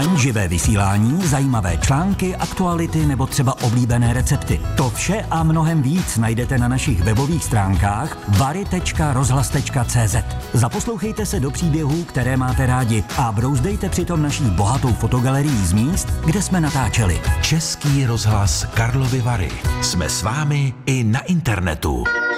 online, živé vysílání, zajímavé články, aktuality nebo třeba oblíbené recepty. To vše a mnohem víc najdete na našich webových stránkách vary.rozhlas.cz. Zaposlouchejte se do příběhů, které máte rádi a brouzdejte přitom naší bohatou fotogalerií z míst, kde jsme natáčeli. Český rozhlas Karlovy Vary. Jsme s vámi i na internetu.